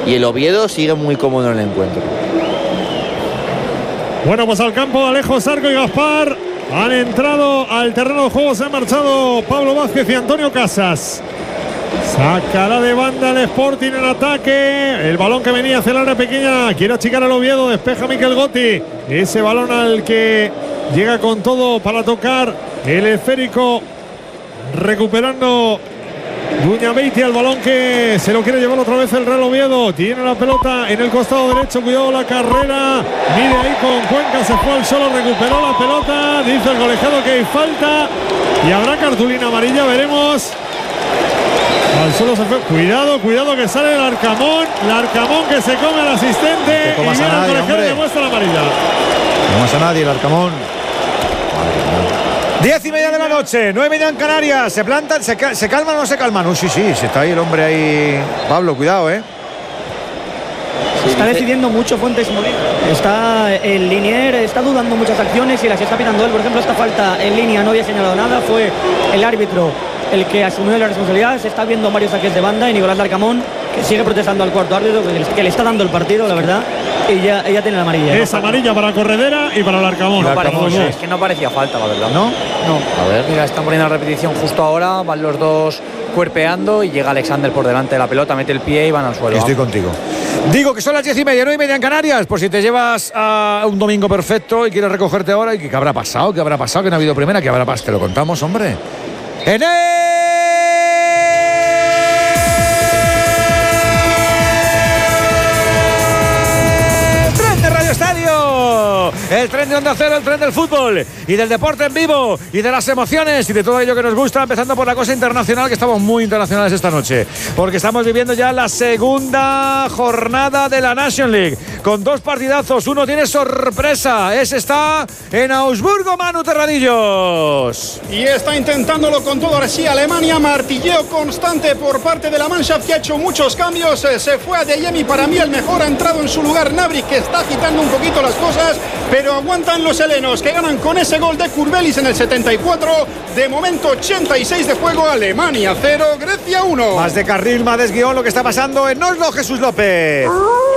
y el Oviedo sigue muy cómodo en el encuentro. Bueno, pues al campo Alejo, Zarco y Gaspar han entrado al terreno de juego. Se han marchado Pablo Vázquez y Antonio Casas. Sacará de banda el Sporting en ataque. El balón que venía hacia el área pequeña. Quiere achicar al Oviedo. Despeja Miquel Gotti. Ese balón al que llega con todo para tocar el esférico. Recuperando Duñabeiti al balón que se lo quiere llevar otra vez el Real Oviedo. Tiene la pelota en el costado derecho. Cuidado la carrera. Mide ahí con Cuenca. Se fue al solo. Recuperó la pelota. Dice el colegiado que hay falta. Y habrá cartulina amarilla. Veremos. Al solo se fue. Cuidado que sale el Arcamón. El Arcamón que se come al asistente. No y viene el colegiado y demuestra la amarilla. No más a nadie el Arcamón. 10:30 de la noche, 9:30 en Canarias. Se plantan, se calman o no se calman. Sí, se está ahí el hombre ahí. Pablo, cuidado, Está decidiendo mucho Fuentes Molina. Está el Linier, está dudando muchas acciones y las está pitando él. Por ejemplo, esta falta en línea no había señalado nada. Fue el árbitro el que asumió la responsabilidad. Se está viendo varios saques de banda y Nicolás Larcamón, que sigue protestando al cuarto árbitro, que le está dando el partido, la verdad. Y ya tiene la amarilla. Es amarilla para Corredera y para el Arcamón. Es que no parecía falta, la verdad. ¿No? A ver. Mira, están poniendo la repetición justo ahora. Van los dos cuerpeando y llega Alexander por delante de la pelota, mete el pie y van al suelo. Estoy contigo. Digo que son las 10:30, 9:30 en Canarias. Por si te llevas a un domingo perfecto y quieres recogerte ahora. ¿Y qué habrá pasado? ¿Qué habrá pasado? ¿Que no ha habido primera? ¿Qué habrá pasado? Te lo contamos, hombre. En Estadio, el tren de Onda Cero, el tren del fútbol y del deporte en vivo y de las emociones y de todo ello que nos gusta, empezando por la cosa internacional, que estamos muy internacionales esta noche, porque estamos viviendo ya la segunda jornada de la Nations League, con dos partidazos. Uno tiene sorpresa, ese está en Augsburgo, Manu Terradillos. Y está intentándolo con todo ahora sí Alemania, martilleo constante por parte de la Mannschaft, que ha hecho muchos cambios. Se fue a Adeyemi, para mí el mejor, ha entrado en su lugar Gnabry, que está agitando un poquito las cosas, pero aguantan los helenos, que ganan con ese gol de Kurbelis en el 74. De momento 86 de juego, Alemania 0, Grecia 1. Más de carril, más de guión lo que está pasando en Oslo, Jesús López.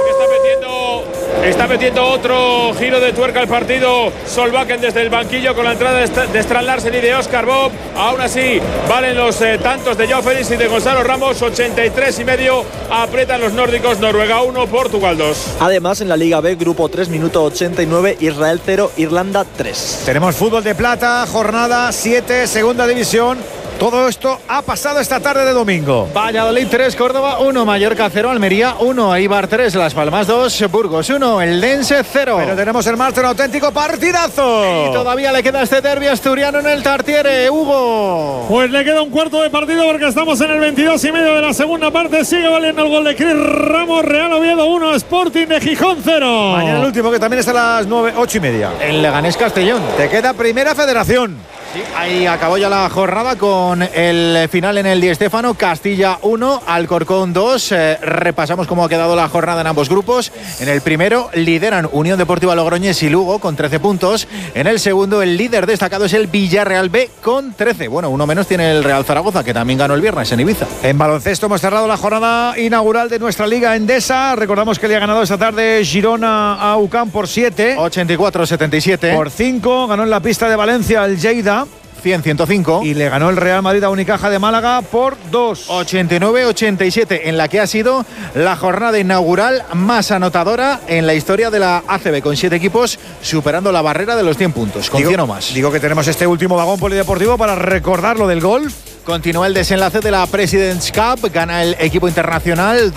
Está metiendo otro giro de tuerca al partido Solbakken desde el banquillo, con la entrada de Strand Larsen y de Oscar Bob. Aún así valen los tantos de Joao Félix y de Gonzalo Ramos. 83,5 aprietan los nórdicos. Noruega 1, Portugal 2. Además, en la Liga B, grupo 3, minuto 89, Israel 0, Irlanda 3. Tenemos fútbol de plata, jornada 7, segunda división. Todo esto ha pasado esta tarde de domingo. Valladolid 3, Córdoba 1, Mallorca 0, Almería 1, Eibar 3, Las Palmas 2, Burgos 1, el Dense 0. Pero tenemos en marcha un auténtico partidazo. Y todavía le queda este derbi asturiano en el Tartiere, Hugo. Pues le queda un cuarto de partido, porque estamos en el 22,5 de la segunda parte. Sigue valiendo el gol de Cris Ramos. Real Oviedo 1, Sporting de Gijón 0. Mañana el último, que también está a las 8:30. El Leganés Castellón. Te queda Primera Federación. Sí, ahí acabó ya la jornada con el final en el Di Stéfano. Castilla 1, Alcorcón 2. Repasamos cómo ha quedado la jornada en ambos grupos. En el primero lideran Unión Deportiva Logroñés y Lugo con 13 puntos. En el segundo, el líder destacado es el Villarreal B con 13. Bueno, uno menos tiene el Real Zaragoza, que también ganó el viernes en Ibiza. En baloncesto hemos cerrado la jornada inaugural de nuestra Liga Endesa. Recordamos que le ha ganado esta tarde Girona a UCAM por 7. 84-77. Por 5 ganó en la pista de Valencia el Lleida. 100-105. Y le ganó el Real Madrid a Unicaja de Málaga por 2. 89-87, en la que ha sido la jornada inaugural más anotadora en la historia de la ACB, con 7 equipos superando la barrera de los 100 puntos, con 100 o más. Digo que tenemos este último vagón polideportivo para recordar lo del golf. Continúa el desenlace de la President's Cup, gana el equipo internacional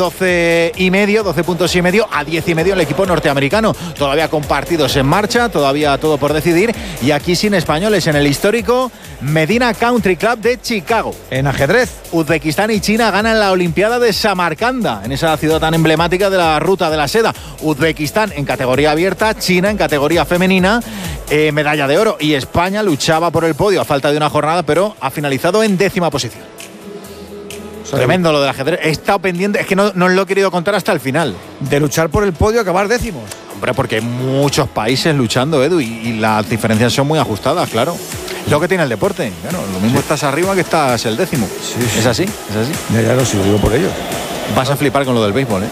12 puntos y medio a 10,5 el equipo norteamericano. Todavía con partidos en marcha, todavía todo por decidir, y aquí sin españoles en el histórico Medina Country Club de Chicago. En ajedrez, Uzbekistán y China ganan la Olimpiada de Samarcanda, en esa ciudad tan emblemática de la Ruta de la Seda. Uzbekistán en categoría abierta, China en categoría femenina, medalla de oro, y España luchaba por el podio a falta de una jornada, pero ha finalizado en 10ª posición. Tremendo lo del ajedrez. He estado pendiente, es que no os lo he querido contar hasta el final. De luchar por el podio, acabar décimos. Hombre, porque hay muchos países luchando, Edu, y las diferencias son muy ajustadas, claro. Lo que tiene el deporte, claro, lo mismo estás arriba que estás el décimo. Sí. Es así, es así. Ya lo sigo, digo por ello. Vas a flipar con lo del béisbol,